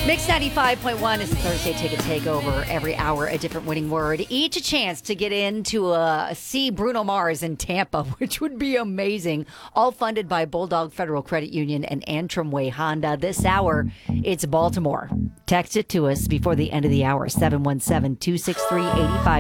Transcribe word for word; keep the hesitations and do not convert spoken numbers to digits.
Mix ninety-five point one is the Thursday Ticket Takeover. Every hour, a different winning word. Each a chance to get into uh, see Bruno Mars in Tampa, which would be amazing. All funded by Bulldog Federal Credit Union and Antrim Way Honda. This hour, it's Baltimore. Text it to us before the end of the hour, seven one seven, two six three, eight five